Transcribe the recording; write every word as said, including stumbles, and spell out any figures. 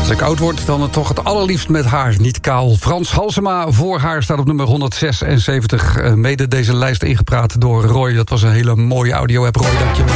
Als ik oud word, dan toch het allerliefst met haar. Niet kaal. Frans Halsema voor haar staat op nummer honderdzesenzeventig. Uh, mede deze lijst ingepraat door Roy. Dat was een hele mooie audio-app, Roy. Dank je wel.